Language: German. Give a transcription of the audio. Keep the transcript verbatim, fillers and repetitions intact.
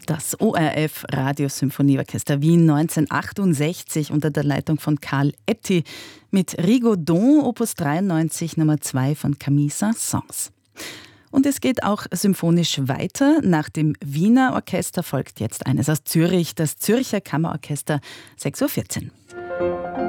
Das O R F Radiosymphonieorchester Wien neunzehnhundertachtundsechzig unter der Leitung von Karl Etti mit Rigaudon, Opus dreiundneunzig, Nummer zwei von Camille Saint-Saëns. Und es geht auch symphonisch weiter. Nach dem Wiener Orchester folgt jetzt eines aus Zürich, das Zürcher Kammerorchester, sechs Uhr vierzehn.